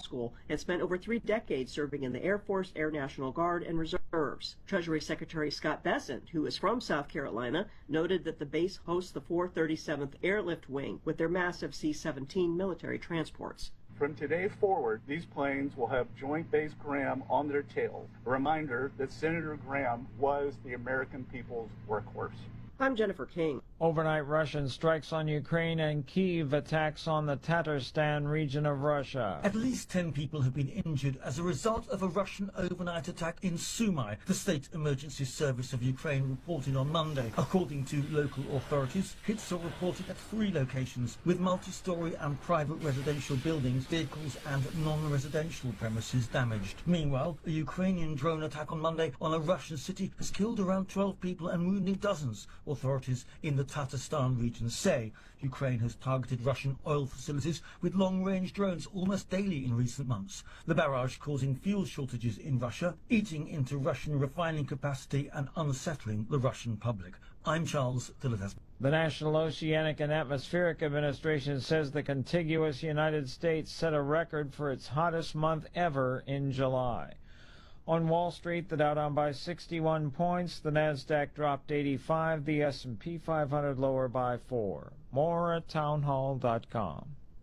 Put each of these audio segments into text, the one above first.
school and spent over 3 decades serving in the Air Force, Air National Guard, and reserves. Treasury Secretary Scott Bessent, who is from South Carolina, noted that the base hosts the 437th Airlift Wing with their massive C-17 military transports. From today forward, these planes will have Joint Base Graham on their tails, a reminder that Senator Graham was the American people's workhorse. I'm Jennifer King. Overnight Russian strikes on Ukraine and Kyiv attacks on the Tatarstan region of Russia. At least 10 people have been injured as a result of a Russian overnight attack in Sumy, the State Emergency Service of Ukraine reported on Monday. According to local authorities, hits are reported at 3 locations, with multi-story and private residential buildings, vehicles and non-residential premises damaged. Meanwhile, a Ukrainian drone attack on Monday on a Russian city has killed around 12 people and wounded dozens. Authorities in the Tatarstan region say Ukraine has targeted Russian oil facilities with long-range drones almost daily in recent months. The barrage causing fuel shortages in Russia, eating into Russian refining capacity and unsettling the Russian public. I'm Charles Tillett. The National Oceanic and Atmospheric Administration says the contiguous United States set a record for its hottest month ever in July. On Wall Street, the Dow down by 61 points, the Nasdaq dropped 85, the S&P 500 lower by 4. More at townhall.com.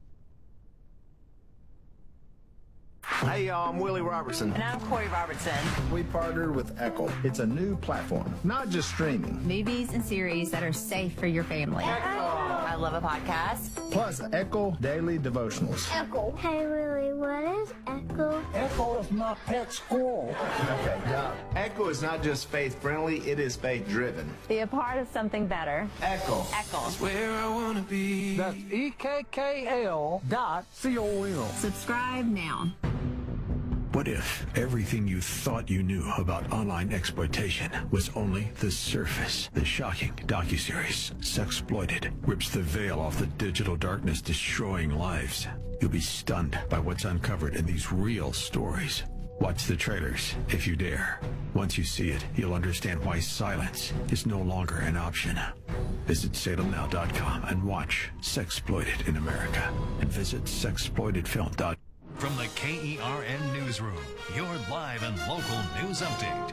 Hey, y'all, I'm Willie Robertson. And I'm Corey Robertson. We partnered with Echo. It's a new platform, not just streaming. Movies and series that are safe for your family. Echo. I love a podcast. Plus, Echo Daily Devotionals. Echo. Hey, Willie, what is Echo? Echo is not pet school. Okay, yeah. Echo is not just faith-friendly, it is faith-driven. Be a part of something better. Echo. Echo. Where I want to be. That's EKKL.com. Subscribe now. What if everything you thought you knew about online exploitation was only the surface? The shocking docuseries, Sexploited, rips the veil off the digital darkness, destroying lives. You'll be stunned by what's uncovered in these real stories. Watch the trailers, if you dare. Once you see it, you'll understand why silence is no longer an option. Visit salemnow.com and watch Sexploited in America. And visit sexploitedfilm.com. From the KERN Newsroom, your live and local news update.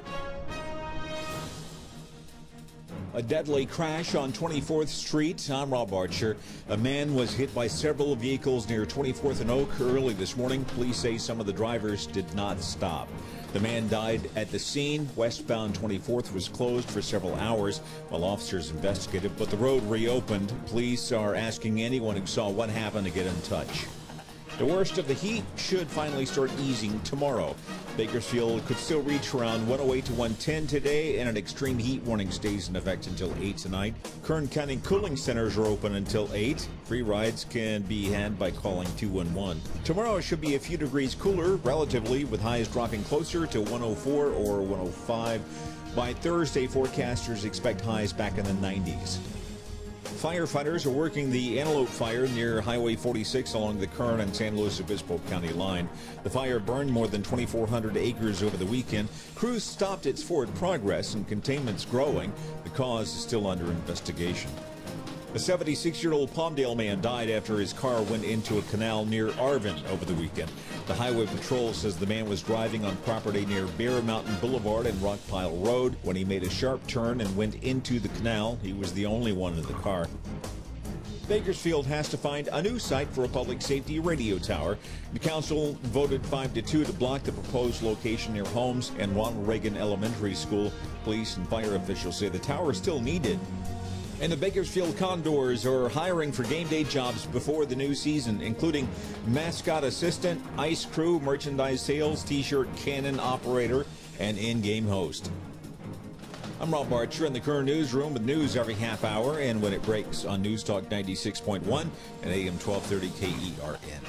A deadly crash on 24th Street. I'm Rob Archer. A man was hit by several vehicles near 24th and Oak early this morning. Police say some of the drivers did not stop. The man died at the scene. Westbound 24th was closed for several hours while officers investigated, but the road reopened. Police are asking anyone who saw what happened to get in touch. The worst of the heat should finally start easing tomorrow. Bakersfield could still reach around 108 to 110 today, and an extreme heat warning stays in effect until 8 tonight. Kern County cooling centers are open until 8. Free rides can be had by calling 211. Tomorrow should be a few degrees cooler, relatively, with highs dropping closer to 104 or 105. By Thursday, forecasters expect highs back in the 90s. Firefighters are working the Antelope Fire near Highway 46 along the Kern and San Luis Obispo County line. The fire burned more than 2,400 acres over the weekend. Crews stopped its forward progress and containment's growing. The cause is still under investigation. A 76-year-old Palmdale man died after his car went into a canal near Arvin over the weekend. The Highway Patrol says the man was driving on property near Bear Mountain Boulevard and Rockpile Road. When he made a sharp turn and went into the canal, he was the only one in the car. Bakersfield has to find a new site for a public safety radio tower. The council voted 5-2 to block the proposed location near Holmes and Ronald Reagan Elementary School. Police and fire officials say the tower is still needed. And the Bakersfield Condors are hiring for game day jobs before the new season, including mascot assistant, ice crew, merchandise sales, t-shirt cannon operator, and in-game host. I'm Rob Archer in the Kern Newsroom with news every half hour and when it breaks on News Talk 96.1 and AM 1230 KERN.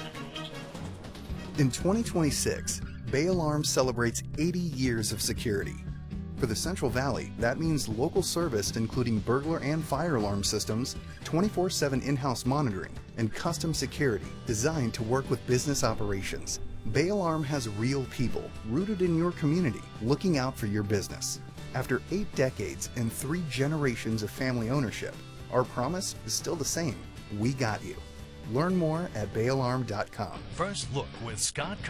In 2026, Bay Alarm celebrates 80 years of security. For the Central Valley, that means local service including burglar and fire alarm systems, 24/7 in-house monitoring, and custom security designed to work with business operations. Bay Alarm has real people rooted in your community looking out for your business. After 8 decades and 3 generations of family ownership, our promise is still the same. We got you. Learn more at bayalarm.com. First Look with Scott